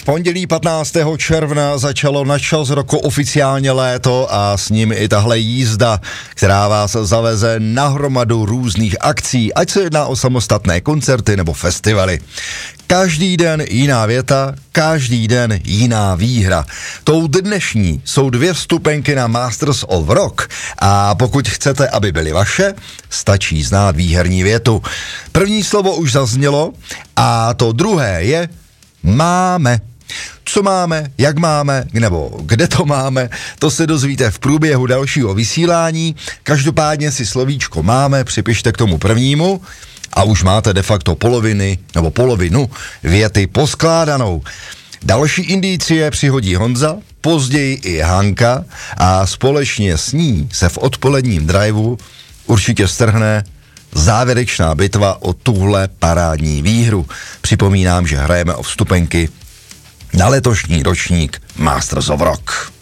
V pondělí 15. června začalo na čas roku oficiálně léto a s ním i tahle jízda, která vás zaveze na hromadu různých akcí, ať se jedná o samostatné koncerty nebo festivaly. Každý den jiná věta, každý den jiná výhra. Tou dnešní jsou 2 vstupenky na Masters of Rock a pokud chcete, aby byly vaše, stačí znát výherní větu. První slovo už zaznělo a to druhé je máme. Co máme, jak máme, nebo kde to máme, to se dozvíte v průběhu dalšího vysílání. Každopádně si slovíčko máme připište k tomu prvnímu a už máte de facto polovinu věty poskládanou. Další indicie přihodí Honza, později i Hanka a společně s ní se v odpoledním driveu určitě strhne závěrečná bitva o tuhle parádní výhru. Připomínám, že hrajeme o vstupenky na letošní ročník Masters of Rock.